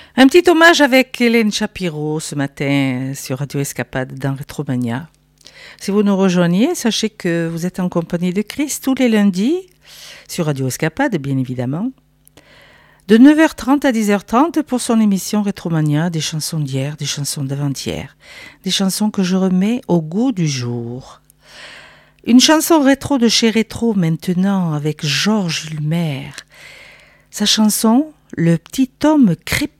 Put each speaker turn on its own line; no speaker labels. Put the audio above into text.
Un petit hommage avec Hélène Shapiro ce matin sur Radio Escapade dans Retromania. Si vous nous rejoignez, sachez que vous êtes en compagnie de Chris tous les lundis sur Radio Escapade, bien évidemment, de 9h30 à 10h30 pour son émission Retromania, des chansons d'hier, des chansons d'avant-hier, des chansons que je remets au goût du jour. Une chanson rétro de chez Rétro maintenant avec Georges Hulmer. Sa chanson « Le petit homme crépu ».